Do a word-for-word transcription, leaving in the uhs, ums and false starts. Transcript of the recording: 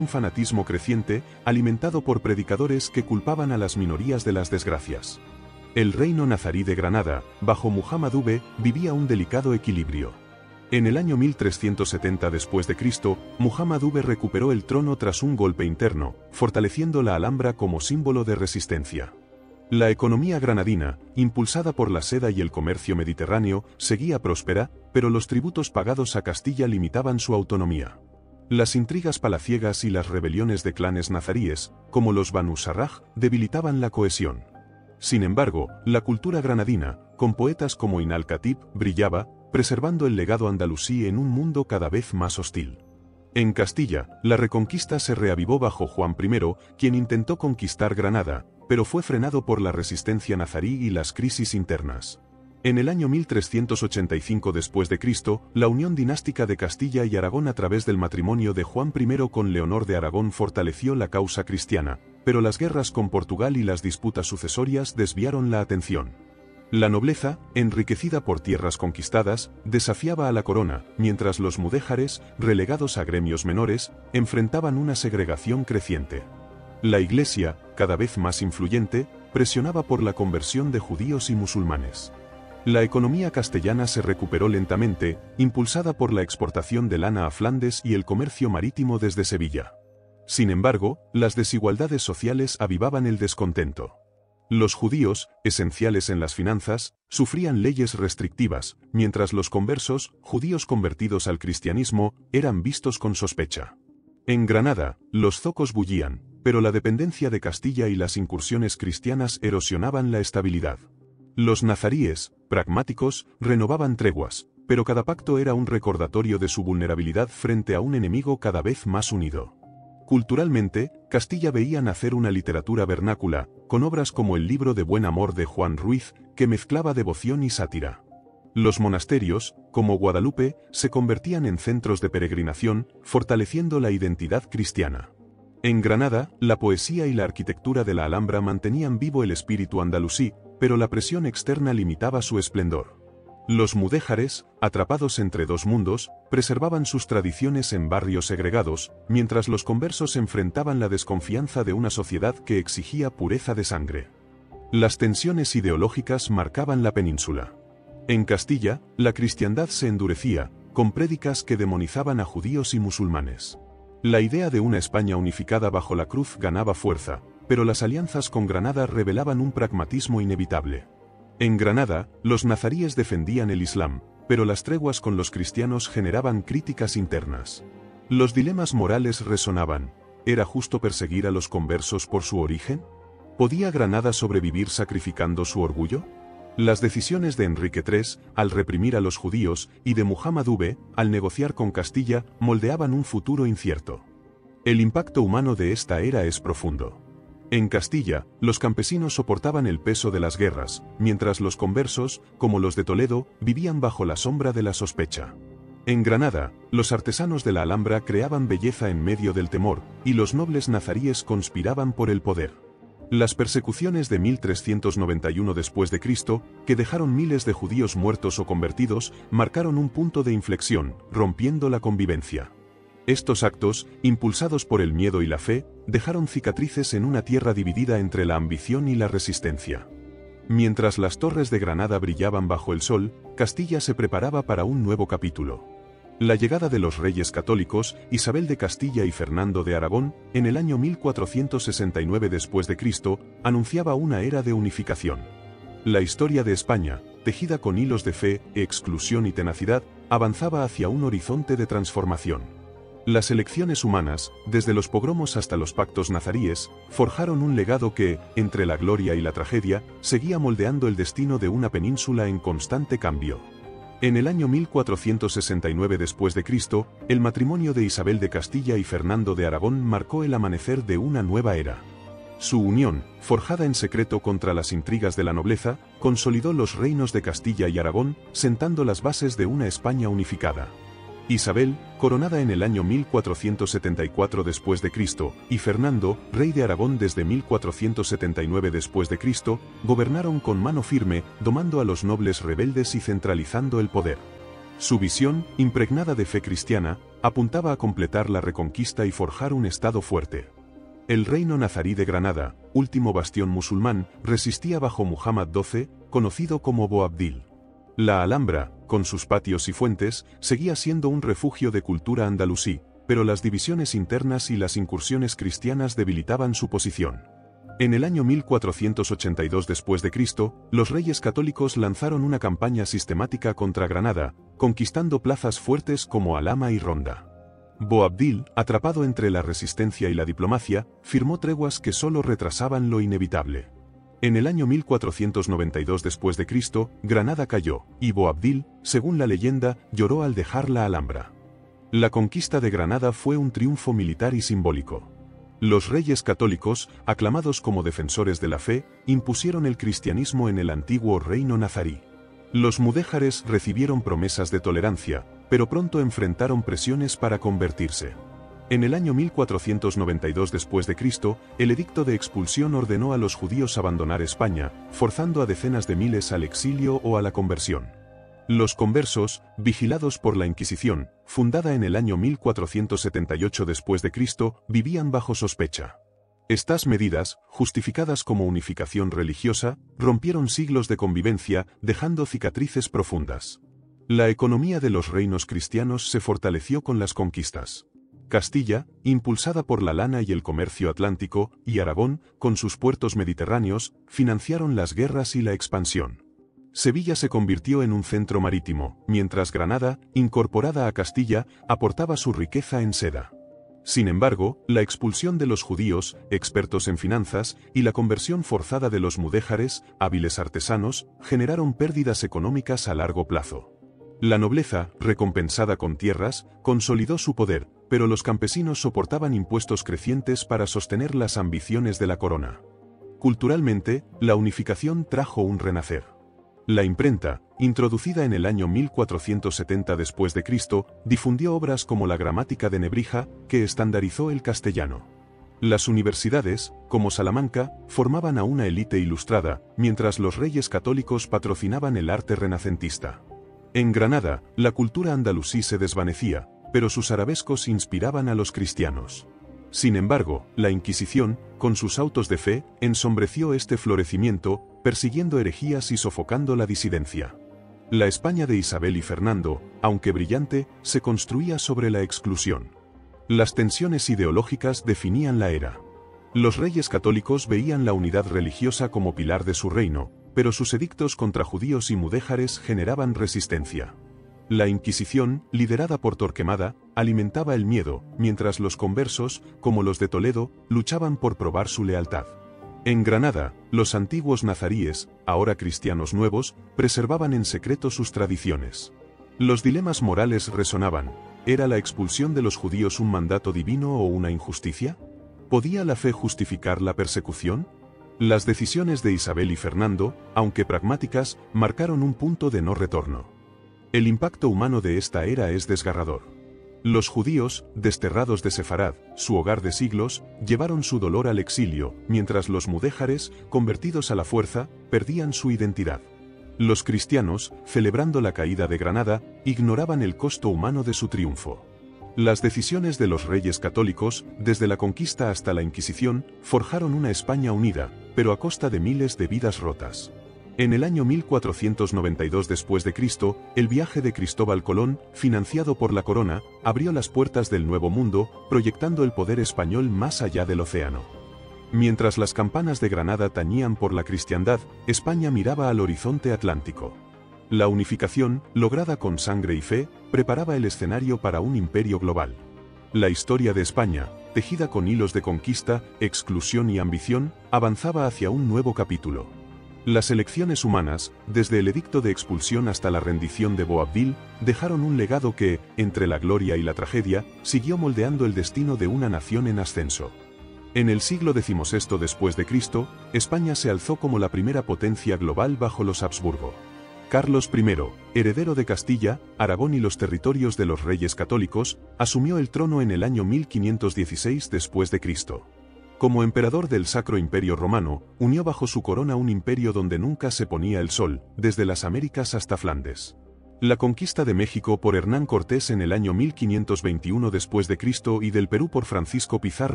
un fanatismo creciente, alimentado por predicadores que culpaban a las minorías de las desgracias. El reino nazarí de Granada, bajo Muhammad segunda, vivía un delicado equilibrio. En el año mil trescientos setenta después de Cristo, Muhammad segunda recuperó el trono tras un golpe interno, fortaleciendo la Alhambra como símbolo de resistencia. La economía granadina, impulsada por la seda y el comercio mediterráneo, seguía próspera, pero los tributos pagados a Castilla limitaban su autonomía. Las intrigas palaciegas y las rebeliones de clanes nazaríes, como los Banu Sarraj, debilitaban la cohesión. Sin embargo, la cultura granadina, con poetas como Ibn al-Khatib, brillaba, preservando el legado andalusí en un mundo cada vez más hostil. En Castilla, la reconquista se reavivó bajo Juan primero, quien intentó conquistar Granada, pero fue frenado por la resistencia nazarí y las crisis internas. En el año mil trescientos ochenta y cinco después de Cristo, la unión dinástica de Castilla y Aragón a través del matrimonio de Juan primero con Leonor de Aragón fortaleció la causa cristiana, pero las guerras con Portugal y las disputas sucesorias desviaron la atención. La nobleza, enriquecida por tierras conquistadas, desafiaba a la corona, mientras los mudéjares, relegados a gremios menores, enfrentaban una segregación creciente. La Iglesia, cada vez más influyente, presionaba por la conversión de judíos y musulmanes. La economía castellana se recuperó lentamente, impulsada por la exportación de lana a Flandes y el comercio marítimo desde Sevilla. Sin embargo, las desigualdades sociales avivaban el descontento. Los judíos, esenciales en las finanzas, sufrían leyes restrictivas, mientras los conversos, judíos convertidos al cristianismo, eran vistos con sospecha. En Granada, los zocos bullían, pero la dependencia de Castilla y las incursiones cristianas erosionaban la estabilidad. Los nazaríes, pragmáticos, renovaban treguas, pero cada pacto era un recordatorio de su vulnerabilidad frente a un enemigo cada vez más unido. Culturalmente, Castilla veía nacer una literatura vernácula, con obras como el Libro de Buen Amor de Juan Ruiz, que mezclaba devoción y sátira. Los monasterios, como Guadalupe, se convertían en centros de peregrinación, fortaleciendo la identidad cristiana. En Granada, la poesía y la arquitectura de la Alhambra mantenían vivo el espíritu andalusí, pero la presión externa limitaba su esplendor. Los mudéjares, atrapados entre dos mundos, preservaban sus tradiciones en barrios segregados, mientras los conversos enfrentaban la desconfianza de una sociedad que exigía pureza de sangre. Las tensiones ideológicas marcaban la península. En Castilla, la cristiandad se endurecía, con prédicas que demonizaban a judíos y musulmanes. La idea de una España unificada bajo la cruz ganaba fuerza, pero las alianzas con Granada revelaban un pragmatismo inevitable. En Granada, los nazaríes defendían el Islam, pero las treguas con los cristianos generaban críticas internas. Los dilemas morales resonaban. ¿Era justo perseguir a los conversos por su origen? ¿Podía Granada sobrevivir sacrificando su orgullo? Las decisiones de Enrique tercero, al reprimir a los judíos, y de Muhammad segunda, al negociar con Castilla, moldeaban un futuro incierto. El impacto humano de esta era es profundo. En Castilla, los campesinos soportaban el peso de las guerras, mientras los conversos, como los de Toledo, vivían bajo la sombra de la sospecha. En Granada, los artesanos de la Alhambra creaban belleza en medio del temor, y los nobles nazaríes conspiraban por el poder. Las persecuciones de mil trescientos noventa y uno después de Cristo, que dejaron miles de judíos muertos o convertidos, marcaron un punto de inflexión, rompiendo la convivencia. Estos actos, impulsados por el miedo y la fe, dejaron cicatrices en una tierra dividida entre la ambición y la resistencia. Mientras las torres de Granada brillaban bajo el sol, Castilla se preparaba para un nuevo capítulo. La llegada de los reyes católicos, Isabel de Castilla y Fernando de Aragón, en el año mil cuatrocientos sesenta y nueve después de Cristo, anunciaba una era de unificación. La historia de España, tejida con hilos de fe, exclusión y tenacidad, avanzaba hacia un horizonte de transformación. Las elecciones humanas, desde los pogromos hasta los pactos nazaríes, forjaron un legado que, entre la gloria y la tragedia, seguía moldeando el destino de una península en constante cambio. En el año mil cuatrocientos sesenta y nueve después de Cristo, el matrimonio de Isabel de Castilla y Fernando de Aragón marcó el amanecer de una nueva era. Su unión, forjada en secreto contra las intrigas de la nobleza, consolidó los reinos de Castilla y Aragón, sentando las bases de una España unificada. Isabel, coronada en el año mil cuatrocientos setenta y cuatro después de Cristo, y Fernando, rey de Aragón desde mil cuatrocientos setenta y nueve después de Cristo, gobernaron con mano firme, domando a los nobles rebeldes y centralizando el poder. Su visión, impregnada de fe cristiana, apuntaba a completar la reconquista y forjar un estado fuerte. El reino nazarí de Granada, último bastión musulmán, resistía bajo Muhammad doce, conocido como Boabdil. La Alhambra, con sus patios y fuentes, seguía siendo un refugio de cultura andalusí, pero las divisiones internas y las incursiones cristianas debilitaban su posición. En el año mil cuatrocientos ochenta y dos después de Cristo, los reyes católicos lanzaron una campaña sistemática contra Granada, conquistando plazas fuertes como Alhama y Ronda. Boabdil, atrapado entre la resistencia y la diplomacia, firmó treguas que solo retrasaban lo inevitable. En el año mil cuatrocientos noventa y dos después de Cristo, Granada cayó, y Boabdil, según la leyenda, lloró al dejar la Alhambra. La conquista de Granada fue un triunfo militar y simbólico. Los reyes católicos, aclamados como defensores de la fe, impusieron el cristianismo en el antiguo reino nazarí. Los mudéjares recibieron promesas de tolerancia, pero pronto enfrentaron presiones para convertirse. En el año mil cuatrocientos noventa y dos después de Cristo, el edicto de expulsión ordenó a los judíos abandonar España, forzando a decenas de miles al exilio o a la conversión. Los conversos, vigilados por la Inquisición, fundada en el año mil cuatrocientos setenta y ocho después de Cristo, vivían bajo sospecha. Estas medidas, justificadas como unificación religiosa, rompieron siglos de convivencia, dejando cicatrices profundas. La economía de los reinos cristianos se fortaleció con las conquistas. Castilla, impulsada por la lana y el comercio atlántico, y Aragón, con sus puertos mediterráneos, financiaron las guerras y la expansión. Sevilla se convirtió en un centro marítimo, mientras Granada, incorporada a Castilla, aportaba su riqueza en seda. Sin embargo, la expulsión de los judíos, expertos en finanzas, y la conversión forzada de los mudéjares, hábiles artesanos, generaron pérdidas económicas a largo plazo. La nobleza, recompensada con tierras, consolidó su poder, pero los campesinos soportaban impuestos crecientes para sostener las ambiciones de la corona. Culturalmente, la unificación trajo un renacer. La imprenta, introducida en el año mil cuatrocientos setenta después de Cristo, difundió obras como la Gramática de Nebrija, que estandarizó el castellano. Las universidades, como Salamanca, formaban a una élite ilustrada, mientras los reyes católicos patrocinaban el arte renacentista. En Granada, la cultura andalusí se desvanecía, pero sus arabescos inspiraban a los cristianos. Sin embargo, la Inquisición, con sus autos de fe, ensombreció este florecimiento, persiguiendo herejías y sofocando la disidencia. La España de Isabel y Fernando, aunque brillante, se construía sobre la exclusión. Las tensiones ideológicas definían la era. Los reyes católicos veían la unidad religiosa como pilar de su reino, pero sus edictos contra judíos y mudéjares generaban resistencia. La Inquisición, liderada por Torquemada, alimentaba el miedo, mientras los conversos, como los de Toledo, luchaban por probar su lealtad. En Granada, los antiguos nazaríes, ahora cristianos nuevos, preservaban en secreto sus tradiciones. Los dilemas morales resonaban. ¿Era la expulsión de los judíos un mandato divino o una injusticia? ¿Podía la fe justificar la persecución? Las decisiones de Isabel y Fernando, aunque pragmáticas, marcaron un punto de no retorno. El impacto humano de esta era es desgarrador. Los judíos, desterrados de Sefarad, su hogar de siglos, llevaron su dolor al exilio, mientras los mudéjares, convertidos a la fuerza, perdían su identidad. Los cristianos, celebrando la caída de Granada, ignoraban el costo humano de su triunfo. Las decisiones de los reyes católicos, desde la conquista hasta la Inquisición, forjaron una España unida, pero a costa de miles de vidas rotas. En el año mil cuatrocientos noventa y dos después de Cristo, el viaje de Cristóbal Colón, financiado por la corona, abrió las puertas del Nuevo Mundo, proyectando el poder español más allá del océano. Mientras las campanas de Granada tañían por la cristiandad, España miraba al horizonte atlántico. La unificación, lograda con sangre y fe, preparaba el escenario para un imperio global. La historia de España, tejida con hilos de conquista, exclusión y ambición, avanzaba hacia un nuevo capítulo. Las elecciones humanas, desde el edicto de expulsión hasta la rendición de Boabdil, dejaron un legado que, entre la gloria y la tragedia, siguió moldeando el destino de una nación en ascenso. En el siglo decimosexto después de Cristo, España se alzó como la primera potencia global bajo los Habsburgo. Carlos primero, heredero de Castilla, Aragón y los territorios de los reyes católicos, asumió el trono en el año mil quinientos dieciséis después de Cristo. Como emperador del Sacro Imperio Romano, unió bajo su corona un imperio donde nunca se ponía el sol, desde las Américas hasta Flandes. La conquista de México por Hernán Cortés en el año mil quinientos veintiuno después de Cristo y del Perú por Francisco Pizarro